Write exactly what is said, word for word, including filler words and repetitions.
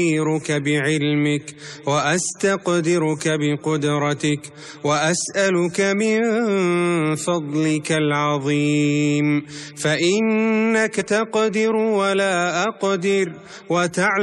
أستخيرك بعلمك وأستقدرك بقدرتك وأسألك من فضلك العظيم، فإنك تقدر ولا أقدر وتعلم